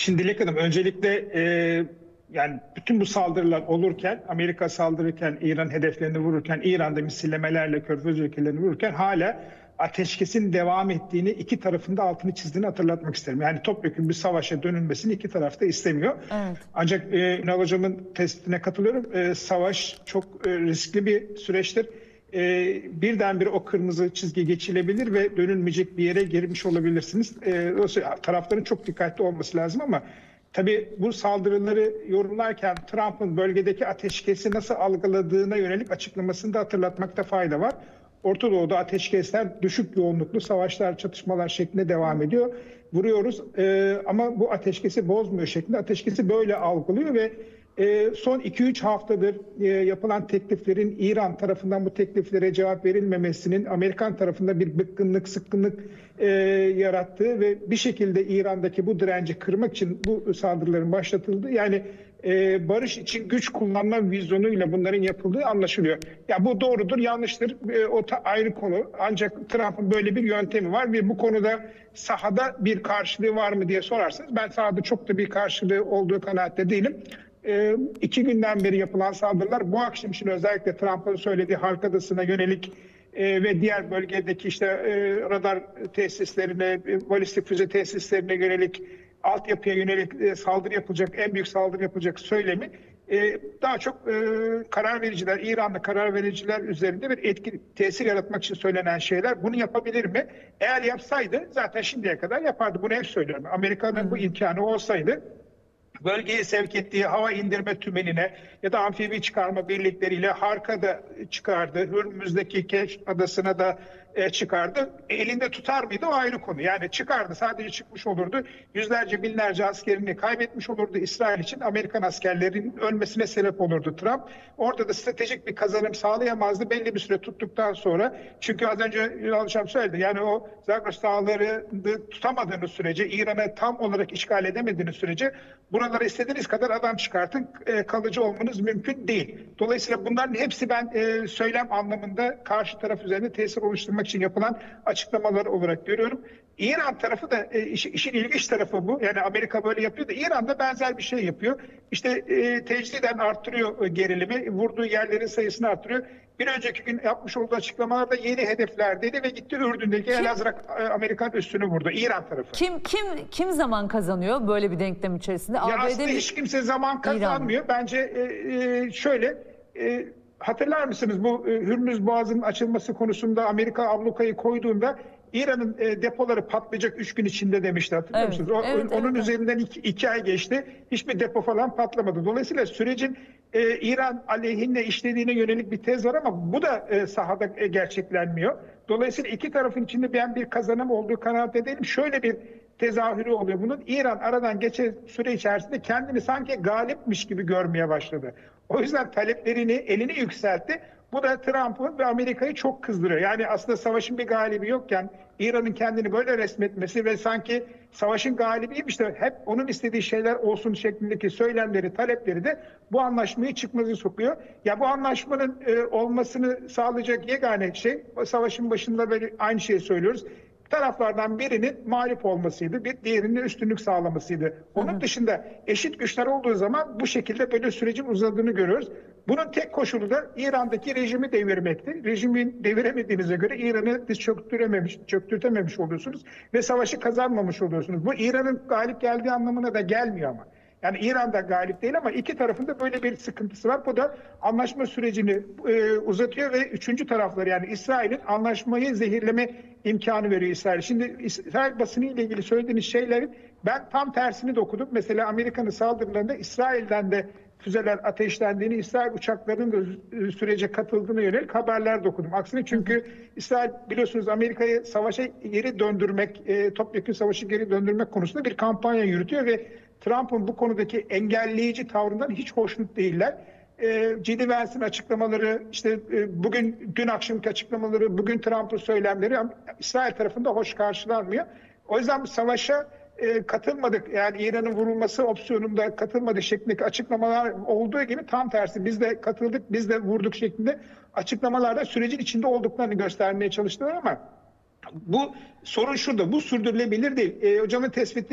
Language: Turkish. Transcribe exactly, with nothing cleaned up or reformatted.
Şimdi Dilek Hanım, öncelikle e, yani bütün bu saldırılar olurken, Amerika saldırırken, İran hedeflerini vururken, İran'da misillemelerle Körfez ülkelerini vururken hala ateşkesin devam ettiğini, iki tarafında altını çizdiğini hatırlatmak isterim. Yani topyekun bir savaşa dönülmesini iki taraf da istemiyor. Evet. Ancak e, Ünal Hocam'ın tespitine katılıyorum. E, savaş çok e, riskli bir süreçtir. E, birdenbire o kırmızı çizgi geçilebilir ve dönülmeyecek bir yere girmiş olabilirsiniz. E, tarafların çok dikkatli olması lazım ama tabii bu saldırıları yorumlarken Trump'ın bölgedeki ateşkesi nasıl algıladığına yönelik açıklamasını da hatırlatmakta fayda var. Orta Doğu'da ateşkesler düşük yoğunluklu savaşlar, çatışmalar şeklinde devam ediyor. Vuruyoruz e, ama bu ateşkesi bozmuyor şeklinde. Ateşkesi böyle algılıyor ve e, son iki üç haftadır e, yapılan tekliflerin İran tarafından bu tekliflere cevap verilmemesinin Amerikan tarafında bir bıkkınlık, sıkkınlık e, yarattığı ve bir şekilde İran'daki bu direnci kırmak için bu saldırıların başlatıldığı, yani e, barış için güç kullanma vizyonuyla bunların yapıldığı anlaşılıyor. Ya bu doğrudur, yanlıştır, e, o ta, ayrı konu. Ancak Trump'ın böyle bir yöntemi var ve bu konuda sahada bir karşılığı var mı diye sorarsanız ben sahada çok da bir karşılığı olduğu kanaatte değilim. E, iki günden beri yapılan saldırılar, bu akşam için özellikle Trump'ın söylediği Halk Adası'na yönelik e, ve diğer bölgedeki işte e, radar tesislerine, e, balistik füze tesislerine yönelik, altyapıya yönelik e, saldırı yapılacak, en büyük saldırı yapılacak söylemi e, daha çok e, karar vericiler, İranlı karar vericiler üzerinde bir etki, tesir yaratmak için söylenen şeyler. Bunu yapabilir mi? Eğer yapsaydı zaten şimdiye kadar yapardı. Bunu hep söylüyorum. Amerika'nın bu imkanı olsaydı, bölgeye sevk ettiği hava indirme tümenine ya da amfibi çıkarma birlikleriyle Harka'da çıkardı, Hürmüz'deki Keş Adası'na da e, çıkardı. E, elinde tutar mıydı, o ayrı konu. Yani çıkardı, sadece çıkmış olurdu. Yüzlerce, binlerce askerini kaybetmiş olurdu İsrail için. Amerikan askerlerinin ölmesine sebep olurdu Trump. Orada da stratejik bir kazanım sağlayamazdı belli bir süre tuttuktan sonra. Çünkü az önce Ünal Hocam söyledi. Yani o Zagros Dağları'nı tutamadığınız sürece, İran'ı tam olarak işgal edemediğiniz sürece buralara istediğiniz kadar adam çıkartın, e, kalıcı olmanız mümkün değil. Dolayısıyla bunların hepsi ben e, söylem anlamında karşı taraf üzerinde tesir oluşturmak için yapılan açıklamalar olarak görüyorum. İran tarafı da e, iş, işin ilginç tarafı bu. Yani Amerika böyle yapıyor da İran da benzer bir şey yapıyor. İşte e, tecrüden arttırıyor gerilimi, vurduğu yerlerin sayısını arttırıyor. Bir önceki gün yapmış olduğu açıklamalarda yeni hedefler dedi ve gitti Ürdün'deki Elazığ Amerikan üssünü vurdu. İran tarafı. Kim kim kim zaman kazanıyor böyle bir denklem içerisinde? Ya aslında hiç kimse zaman kazanmıyor. İran. Bence e, e, şöyle e, hatırlar mısınız bu e, Hürmüz Boğazı'nın açılması konusunda Amerika ablukayı koyduğunda İran'ın e, depoları patlayacak üç gün içinde demişti, hatırlıyor evet, musunuz? O, evet, onun evet, üzerinden iki, iki ay geçti. Hiçbir depo falan patlamadı. Dolayısıyla sürecin e, İran aleyhine işlediğine yönelik bir tez var ama bu da e, sahada e, gerçeklenmiyor. Dolayısıyla iki tarafın içinde ben bir kazanım olduğu kanaat değilim. Şöyle bir tezahürü oluyor bunun. İran aradan geçen süre içerisinde kendini sanki galipmiş gibi görmeye başladı. O yüzden taleplerini, elini yükseltti. Bu da Trump'ı ve Amerika'yı çok kızdırıyor. Yani aslında savaşın bir galibi yokken İran'ın kendini böyle resmetmesi ve sanki savaşın galibiymiş de hep onun istediği şeyler olsun şeklindeki söylemleri, talepleri de bu anlaşmayı çıkmazı sokuyor. Ya bu anlaşmanın e, olmasını sağlayacak yegane şey, savaşın başında böyle aynı şeyi söylüyoruz, taraflardan birinin mağlup olmasıydı, bir diğerinin üstünlük sağlamasıydı. Onun hı hı. dışında eşit güçler olduğu zaman bu şekilde böyle sürecin uzadığını görüyoruz. Bunun tek koşulu da İran'daki rejimi devirmekti. Rejimin deviremediğinize göre İran'ı diz çöktürememiş, çöktürtememiş oluyorsunuz ve savaşı kazanmamış oluyorsunuz. Bu İran'ın galip geldiği anlamına da gelmiyor ama. Yani İran da galip değil ama iki tarafında böyle bir sıkıntısı var. Bu da anlaşma sürecini e, uzatıyor ve üçüncü tarafları, yani İsrail'in anlaşmayı zehirleme imkanı veriyor İsrail. Şimdi İsrail basını ile ilgili söylediğiniz şeylerin ben tam tersini de okudum. Mesela Amerika'nın saldırılarında İsrail'den de füzeler ateşlendiğini, İsrail uçaklarının da sürece katıldığına yönelik haberler de okudum. Aksine, çünkü İsrail biliyorsunuz Amerika'yı savaşa geri döndürmek, e, topyekun savaşı geri döndürmek konusunda bir kampanya yürütüyor ve Trump'ın bu konudaki engelleyici tavrından hiç hoşnut değiller. E, J D Vance'in açıklamaları, işte e, bugün dün akşamki açıklamaları, bugün Trump'ın söylemleri İsrail tarafında hoş karşılanmıyor. O yüzden bu savaşa e, katılmadık, yani İran'ın vurulması opsiyonunda katılmadık şeklindeki açıklamalar olduğu gibi tam tersi biz de katıldık, biz de vurduk şeklinde açıklamalarda sürecin içinde olduklarını göstermeye çalıştılar ama bu sorun şurada, bu sürdürülebilir değil. E, hocamın tespiti